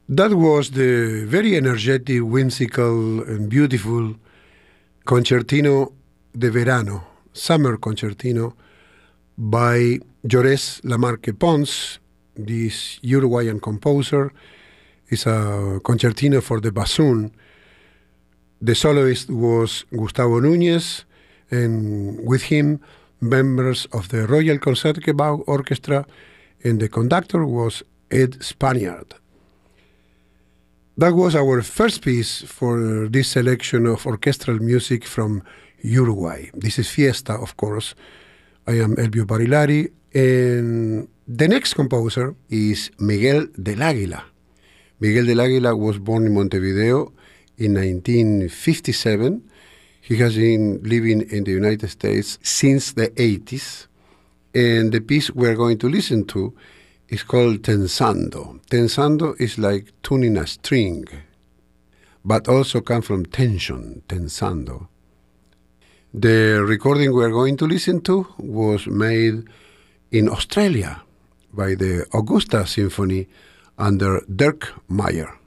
That was the very energetic, whimsical, and beautiful Concertino de Verano, Summer Concertino, by Llorés Lamarque Pons, this Uruguayan composer. It's a concertino for the bassoon. The soloist was Gustavo Núñez, and with him, members of the Royal Concertgebouw Orchestra, and the conductor was Ed Spaniard. That was our first piece for this selection of orchestral music from Uruguay. This is Fiesta, of course. I am Elvio Barilari, and the next composer is Miguel del Águila. Miguel del Águila was born in Montevideo in 1957. He has been living in the United States since the 80s, and the piece we're going to listen to is called Tensando. Tensando is like tuning a string, but also comes from tension, tensando. The recording we're going to listen to was made in Australia by the Augusta Symphony under Dirk Meyer.